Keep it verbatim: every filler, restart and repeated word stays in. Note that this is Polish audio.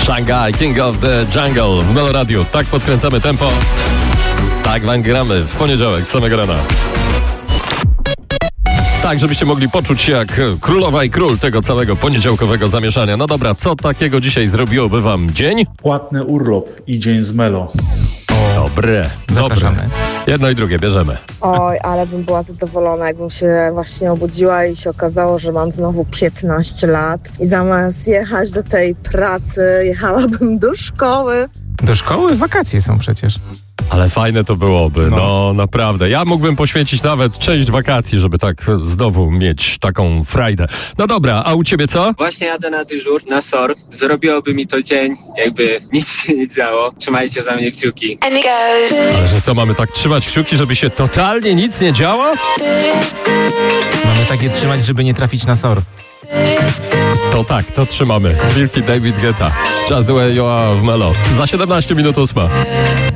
Shanghai, King of the Jungle w Melo Radio. Tak podkręcamy tempo. Tak wam gramy w poniedziałek z samego rana. Tak, żebyście mogli poczuć się jak królowa i król tego całego poniedziałkowego zamieszania. No dobra, co takiego dzisiaj zrobiłoby wam dzień? Płatny urlop i dzień z Melo. Dobre, dobre. Jedno i drugie bierzemy. Oj, ale bym była zadowolona, jakbym się właśnie obudziła i się okazało, że mam znowu piętnaście lat i zamiast jechać do tej pracy, jechałabym do szkoły. Do szkoły? Wakacje są przecież. Ale fajne to byłoby, no. No. no naprawdę. Ja mógłbym poświęcić nawet część wakacji, żeby tak znowu mieć taką frajdę. No dobra, a u ciebie co? Właśnie jadę na dyżur, na S O R. Zrobiłoby mi to dzień, jakby nic się nie działo. Trzymajcie za mnie kciuki. Ale że co, mamy tak trzymać kciuki, żeby się totalnie nic nie działo? Mamy takie trzymać, żeby nie trafić na S O R. To tak, to trzymamy. Wielki David Guetta. Just the way you are w Melo. Za siedemnaście minut ósma.